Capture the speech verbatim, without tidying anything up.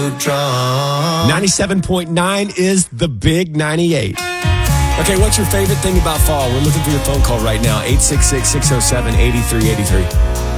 ninety-seven point nine is the big ninety-eight. Okay, what's your favorite thing about fall? We're looking for your phone call right now, eight six six, six oh seven, eight three eight three.